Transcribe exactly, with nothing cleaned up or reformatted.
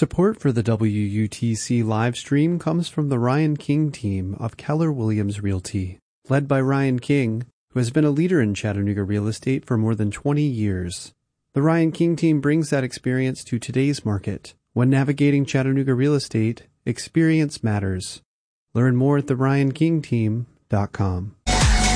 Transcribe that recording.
Support for the W U T C live stream comes from the Ryan King team of Keller Williams Realty, led by Ryan King, who has been a leader in Chattanooga real estate for more than twenty years. The Ryan King team brings that experience to today's market. When navigating Chattanooga real estate, experience matters. Learn more at the ryan king team dot com.